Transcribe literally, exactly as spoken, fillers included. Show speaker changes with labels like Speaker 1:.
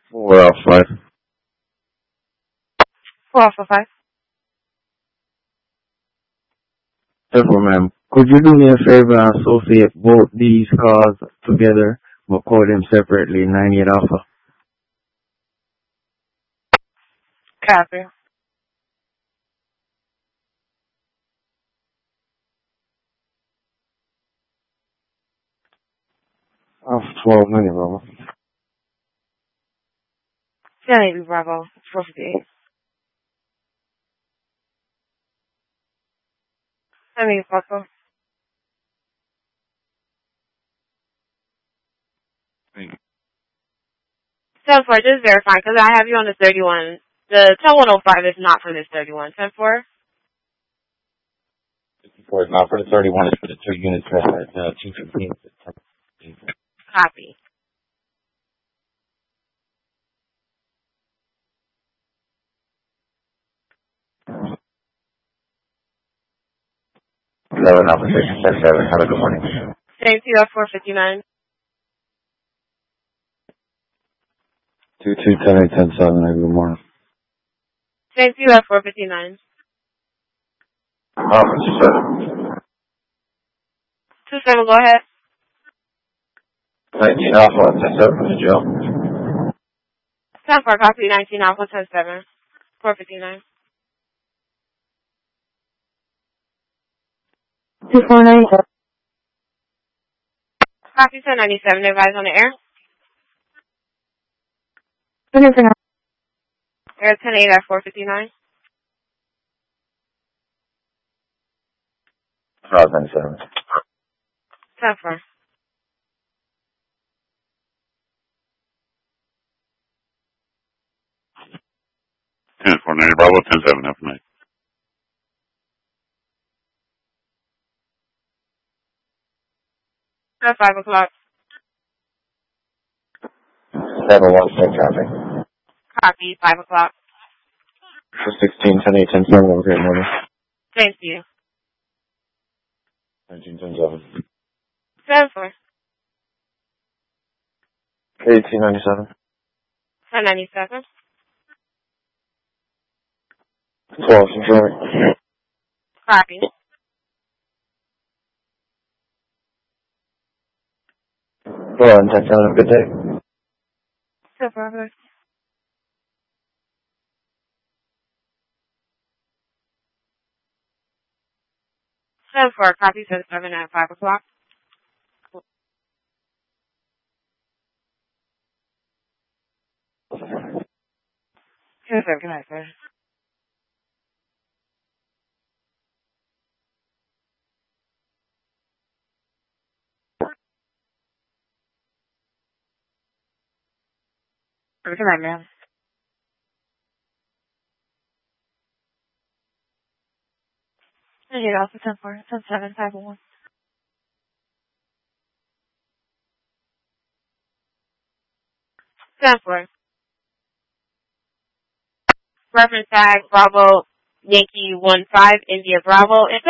Speaker 1: Four off five.
Speaker 2: Four off of five.
Speaker 1: Simple, ma'am. Could you do me a favor and associate both these cars together, but call them separately, ninety-eight Alpha?
Speaker 2: Copy.
Speaker 1: Off twelve ninety, Bravo.
Speaker 2: ten eighty Bravo. four fifty-eight. ten eighty Bravo. ten four, just verify, because I have you on the thirty-one. The ten one oh five is not for this thirty-one. ten four?
Speaker 1: fifty-four is not for the thirty-one, it's for the two units at uh, two fifteen.
Speaker 2: Copy.
Speaker 1: eleven Alpha six seven. Have a good morning.
Speaker 2: Same to you at four fifty-nine.
Speaker 1: two two ten eight ten seven. Have a good morning.
Speaker 2: Same to you at four fifty-nine.
Speaker 1: Alpha seven.
Speaker 2: two seven, go ahead.
Speaker 1: nineteen Alpha ten seven for the jail.
Speaker 2: ten four, copy. nineteen Alpha ten seven. four fifty-nine.
Speaker 3: two four nine.
Speaker 2: Copy ten ninety-seven, advise on the air. Air ten eight at four fifty-nine.
Speaker 1: five ninety-seven.
Speaker 2: ten four.
Speaker 4: ten four ninety Bravo, ten seven, half night.
Speaker 2: At five o'clock.
Speaker 1: seven one six, copy.
Speaker 2: Copy, five o'clock.
Speaker 1: For sixteen ten eight ten seven, have a great morning.
Speaker 2: Thank you.
Speaker 1: nineteen ten seven.
Speaker 2: ten four.
Speaker 1: eighteen ninety-seven.
Speaker 2: ten ninety-seven.
Speaker 1: twelve Detroit.
Speaker 2: Copy.
Speaker 1: Well, and ten seven, have a good day.
Speaker 2: ten four. ten four, copy ten seven at five o'clock. ten seven, good night, sir. Good night, ma'am. eight Alpha ten four, ten seven, five one. ten four. Reference tag Bravo Yankee one five India Bravo.